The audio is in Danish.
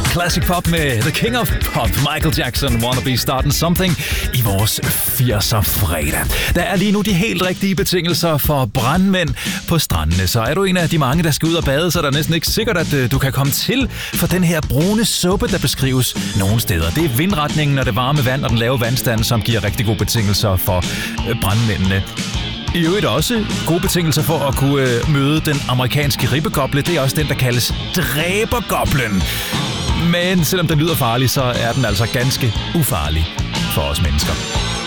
Classic pop med The King of Pop, Michael Jackson, Wanna Be Starting Something i vores 80'er fredag. Der er lige nu de helt rigtige betingelser for brandmænd på strandene. Så er du en af de mange, der skal ud og bade, så er det næsten ikke sikkert, at du kan komme til for den her brune suppe, der beskrives nogle steder. Det er vindretningen og det varme vand og den lave vandstand, som giver rigtig gode betingelser for brandmændene. I øvrigt også gode betingelser for at kunne møde den amerikanske ribbegoble. Det er også den, der kaldes dræbergoblen. Men selvom den lyder farlig, så er den altså ganske ufarlig for os mennesker.